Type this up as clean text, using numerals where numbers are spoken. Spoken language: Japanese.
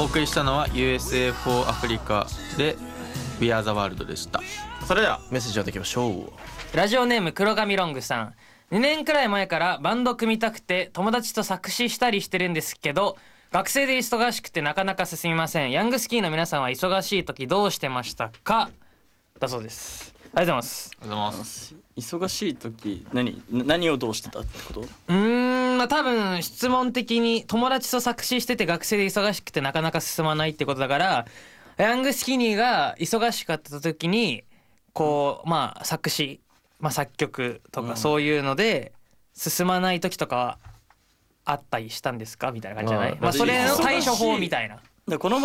お送りしたのは USA for Africa で We Are the World でした。それではメッセージをいただきましょう。 ラジオネーム黒髪ロングさん。2年くらい前からバンド組みたくて友達と作詞したりしてるんですけど、学生で忙しくてなかなか進みません。ヤングスキーの皆さんは忙しい時どうしてましたか、だそうです。ありがとうございます。 ありがとうございます。 忙しい時何をどうしてたってこと？ まあ多分質問的に友達と作詞してて学生で忙しくてなかなか進まないってことだから、ヤングスキニーが忙しかった時にこうまあ作詞、まあ、作曲とかそういうので進まない時とかあったりしたんですかみたいな感じじゃない？まあそれの対処法みたいな。 この